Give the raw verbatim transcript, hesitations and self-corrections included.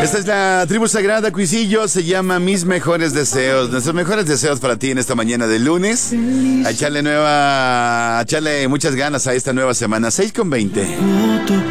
Esta es la tribu sagrada, Cuisillo, se llama Mis Mejores Deseos. Nuestros mejores deseos para ti en esta mañana de lunes. A echarle nueva, a echarle muchas ganas a esta nueva semana. seis con veinte.